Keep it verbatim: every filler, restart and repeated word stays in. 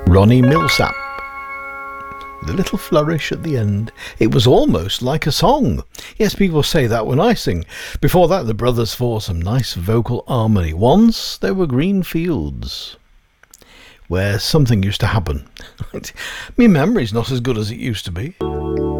Ronnie Milsap. With a little flourish at the end. It was almost like a song. Yes, people say that when I sing. Before that, the brothers for some nice vocal harmony. Once there were green fields where something used to happen. My memory's not as good as it used to be.